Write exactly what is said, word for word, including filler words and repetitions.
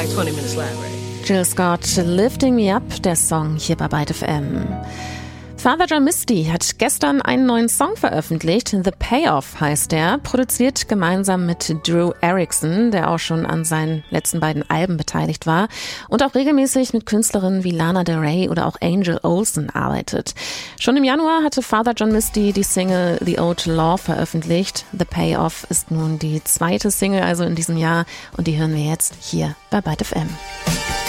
like twenty minutes live, right? Jill Scott, Lifting Me Up, der Song hier bei Byte F M. Father John Misty hat gestern einen neuen Song veröffentlicht. The Payoff heißt er, produziert gemeinsam mit Drew Erickson, der auch schon an seinen letzten beiden Alben beteiligt war und auch regelmäßig mit Künstlerinnen wie Lana Del Rey oder auch Angel Olsen arbeitet. Schon im Januar hatte Father John Misty die Single The Old Law veröffentlicht. The Payoff ist nun die zweite Single also in diesem Jahr und die hören wir jetzt hier bei Byte F M.